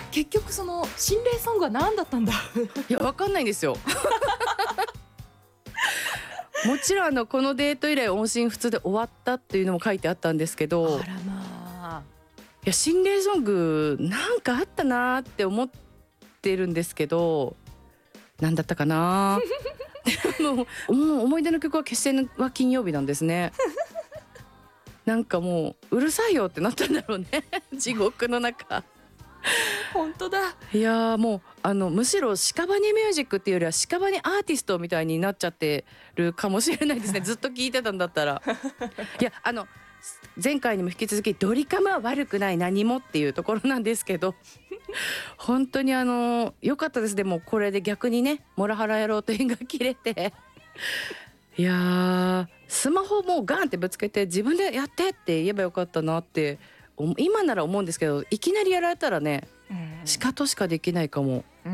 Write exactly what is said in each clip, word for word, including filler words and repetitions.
結局その心霊ソングは何だったんだいやわかんないんですよもちろんあのこのデート以来音信不通で終わったっていうのも書いてあったんですけど、 あらまあ、 いや心霊ソングなんかあったなって思ってるんですけど、なんだったかなもう、もう思い出の曲は決戦は金曜日なんですねなんかもううるさいよってなったんだろうね地獄の中。 本当だ。 いやもうあのむしろ屍ミュージックっていうよりは屍アーティストみたいになっちゃってるかもしれないですねずっと聞いてたんだったらいやあの前回にも引き続きドリカムは悪くない何もっていうところなんですけど本当にあの良かったです。でもこれで逆にねモラハラ野郎と縁が切れていやースマホもうガンってぶつけて自分でやってって言えばよかったなって今なら思うんですけど、いきなりやられたらね、うん、しかとしかできないかも、うん、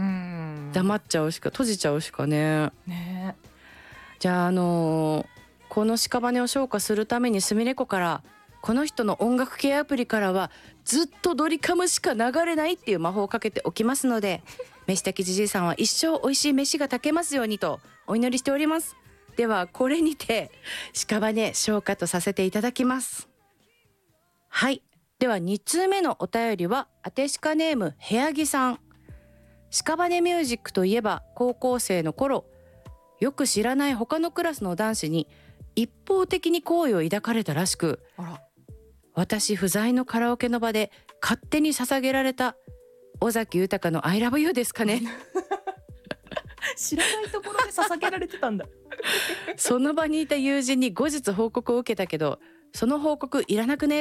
黙っちゃうしか閉じちゃうしかね。ねじゃあ、あのー、この屍を消化するためにすみれ子からこの人の音楽系アプリからはずっとドリカムしか流れないっていう魔法をかけておきますので飯炊きじじいさんは一生美味しい飯が炊けますようにとお祈りしております。ではこれにて屍消化とさせていただきます。はい、ではに通目のお便りはあてしかネーム部屋着さん。屍ミュージックといえば高校生の頃よく知らない他のクラスの男子に一方的に好意を抱かれたらしく、あら私不在のカラオケの場で勝手に捧げられた尾崎豊の I love you ですかね知らないところで捧げられてたんだその場にいた友人に後日報告を受けたけどその報告いらなくね